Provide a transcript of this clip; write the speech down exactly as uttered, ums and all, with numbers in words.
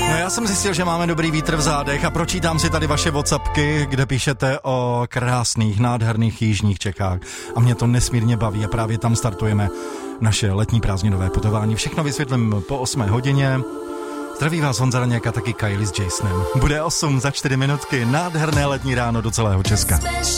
No já jsem zjistil, že máme dobrý vítr v zádech a pročítám si tady vaše WhatsAppky, kde píšete o krásných, nádherných jižních Čechách a mě to nesmírně baví a právě tam startujeme naše letní prázdninové putování. Všechno vysvětlím po osmé hodině. Zdraví vás Honza Raněk a taky Kylie s Jasonem. Bude osm za čtyři minutky, nádherné letní ráno do celého Česka.